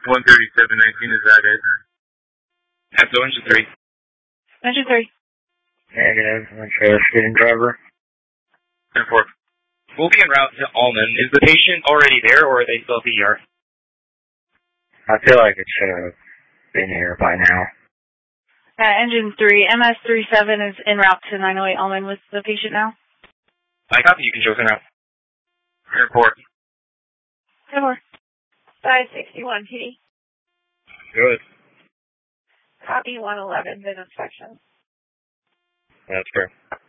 13719, is that it? That's the engine 3. Engine 3. Negative. I'm sure the student driver. 10-4. We'll be en route to Allman. Is the patient already there, or are they still at the ER? I feel like it should have been here by now. Engine 3. MS37 is en route to 908 Allman with the patient now. I copy. You can show us en route. 10-4. 10-4. 561 PD. Good. Copy 111, bid inspection. That's fair.